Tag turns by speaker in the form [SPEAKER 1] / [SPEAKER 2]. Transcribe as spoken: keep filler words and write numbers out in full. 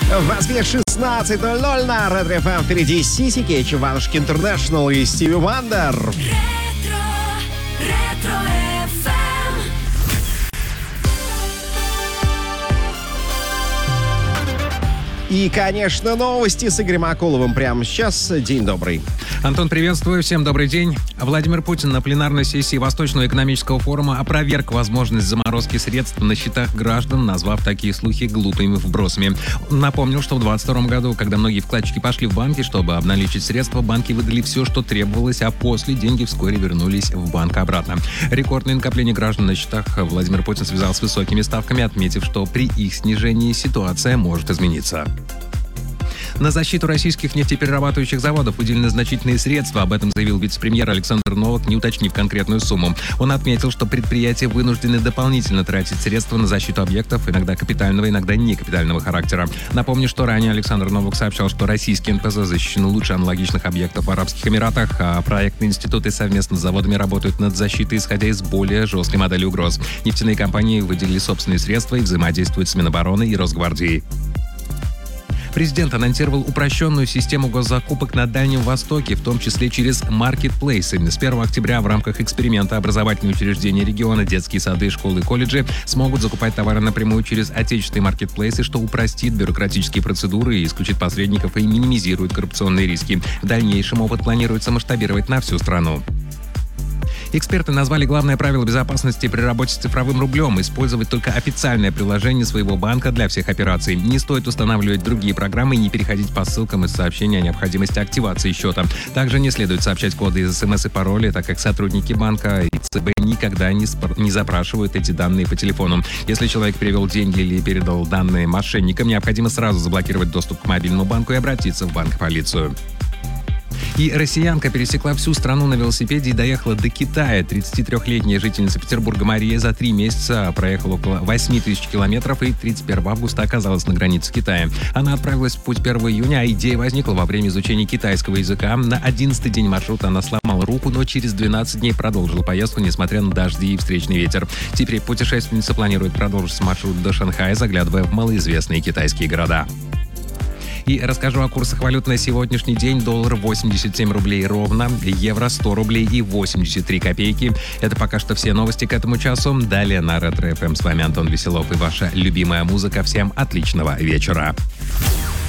[SPEAKER 1] В Москве шестнадцать ноль ноль на Ретро эф эм. Впереди Сиси Кетч, Иванушки Интернешнл и Стиви Вандер.
[SPEAKER 2] Ретро, ретро эф эм.
[SPEAKER 1] И, конечно, новости с Игорем Акуловым прямо сейчас. День добрый.
[SPEAKER 3] Антон, приветствую. Всем добрый день. Владимир Путин на пленарной сессии Восточного экономического форума опроверг возможность заморозки средств на счетах граждан, назвав такие слухи глупыми вбросами. Он напомнил, что в двадцать втором году, когда многие вкладчики пошли в банки, чтобы обналичить средства, банки выдали все, что требовалось, а после деньги вскоре вернулись в банк обратно. Рекордное накопление граждан на счетах Владимир Путин связал с высокими ставками, отметив, что при их снижении ситуация может измениться. На защиту российских нефтеперерабатывающих заводов выделены значительные средства. Об этом заявил вице-премьер Александр Новак, не уточнив конкретную сумму. Он отметил, что предприятия вынуждены дополнительно тратить средства на защиту объектов, иногда капитального, иногда некапитального характера. Напомню, что ранее Александр Новак сообщал, что российские эн пэ зэ защищены лучше аналогичных объектов в Арабских Эмиратах, а проектные институты совместно с заводами работают над защитой, исходя из более жесткой модели угроз. Нефтяные компании выделили собственные средства и взаимодействуют с Минобороны и Росгвардией. Президент анонсировал упрощенную систему госзакупок на Дальнем Востоке, в том числе через маркетплейсы. С первого октября в рамках эксперимента образовательные учреждения региона, детские сады, школы и колледжи смогут закупать товары напрямую через отечественные маркетплейсы, что упростит бюрократические процедуры и исключит посредников и минимизирует коррупционные риски. В дальнейшем опыт планируется масштабировать на всю страну. Эксперты назвали главное правило безопасности при работе с цифровым рублем – использовать только официальное приложение своего банка для всех операций. Не стоит устанавливать другие программы и не переходить по ссылкам из сообщения о необходимости активации счета. Также не следует сообщать коды из эс эм эс и пароли, так как сотрудники банка и цэ бэ никогда не, спор- не запрашивают эти данные по телефону. Если человек перевел деньги или передал данные мошенникам, необходимо сразу заблокировать доступ к мобильному банку и обратиться в банк-полицию. И россиянка пересекла всю страну на велосипеде и доехала до Китая. тридцатитрёхлетняя жительница Петербурга Мария за три месяца проехала около восемь тысяч километров и тридцать первого августа оказалась на границе Китая. Она отправилась в путь первого июня, а идея возникла во время изучения китайского языка. На одиннадцатый день маршрута она сломала руку, но через двенадцать дней продолжила поездку, несмотря на дожди и встречный ветер. Теперь путешественница планирует продолжить маршрут до Шанхая, заглядывая в малоизвестные китайские города. И расскажу о курсах валют на сегодняшний день. Доллар восемьдесят семь рублей ровно, евро сто рублей и восемьдесят три копейки. Это пока что все новости к этому часу. Далее на Ретро эф эм с вами Антон Веселов и ваша любимая музыка. Всем отличного вечера.